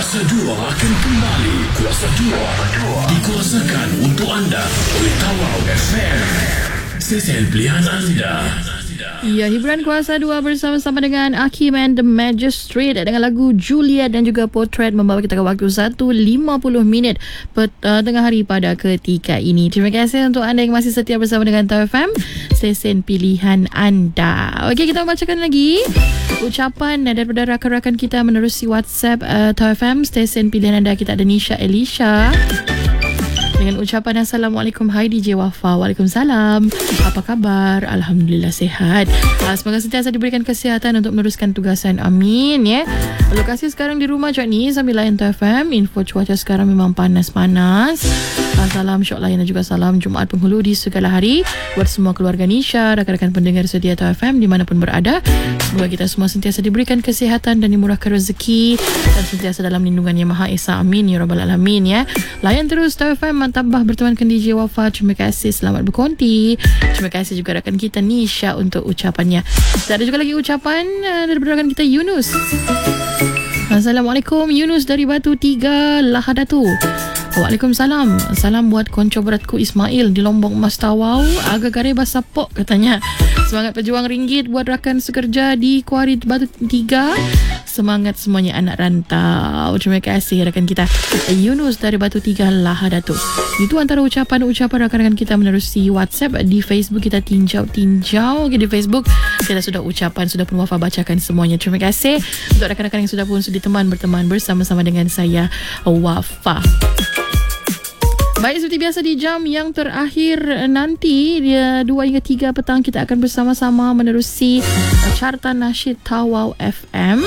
Kuasa 2 akan kembali. Kuasa 2 dikuasakan untuk anda oleh Tawau FM. Stesen pilihan anda. Ya, hiburan Kuasa 2 bersama-sama dengan Hakim and the Magistrate dengan lagu Juliet dan juga Portrait membawa kita ke waktu 1.50 tengah hari pada ketika ini. Terima kasih untuk anda yang masih setia bersama dengan TAW FM, stesen pilihan anda. Okey, kita membacakan lagi ucapan daripada rakan-rakan kita menerusi WhatsApp TAW FM, stesen pilihan anda. Kita ada Nisha Elisha dengan ucapan Assalamualaikum, hai DJ Wafa. Waalaikumsalam. Apa khabar? Alhamdulillah sihat. Semoga sentiasa diberikan kesihatan untuk meneruskan tugasan. Amin ya. Lokasi sekarang di rumah Cik ni sambil layan TFM. Info cuaca sekarang memang panas-panas. Salam syok layan dan juga salam Jumaat penghulu di segala hari buat semua keluarga Nisha, rakan-rakan pendengar setia TFM dimanapun berada. Semoga kita semua sentiasa diberikan kesihatan dan dimurahkan rezeki dan sentiasa dalam lindungan Yang Maha Esa. Amin ya Rabbal Alamin ya. Layan terus TFM, mantapah bertemankan DJ Wafa. Terima kasih, selamat berkonti. Terima kasih juga rakan kita Nisha untuk ucapannya. Dan ada juga lagi ucapan daripada rakan kita Yunus. Assalamualaikum, Yunus dari Batu 3 Lahadatu. Waalaikumsalam. Salam buat konco beratku Ismail di Lombok Mas Tawau. Agak gare basapok katanya. Semangat pejuang ringgit buat rakan sekerja di Kuari Batu 3. Semangat semuanya anak rantau. Terima kasih rakan kita Yunus dari Batu 3 Lahadatu. Itu antara ucapan-ucapan rakan-rakan kita menerusi WhatsApp. Di Facebook kita tinjau. Okay, di Facebook kita sudah ucapan, sudah pun Wafa bacakan semuanya. Terima kasih untuk rakan-rakan yang sudah pun sudi berteman bersama-sama dengan saya Wafa. Baik, seperti biasa di jam yang terakhir nanti dia 2 hingga 3 petang kita akan bersama-sama menerusi Carta Nasyid Tawau FM.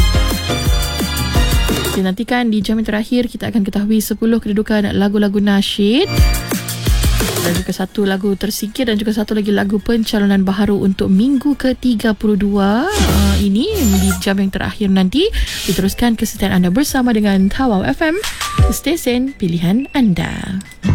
Dinantikan di jam yang terakhir kita akan ketahui 10 kedudukan lagu-lagu nasyid dan juga satu lagu tersingkir dan juga satu lagi lagu pencalonan baharu untuk minggu ke-32 ini di jam yang terakhir nanti. Diteruskan kesetiaan anda bersama dengan Tawau FM, stesen pilihan anda.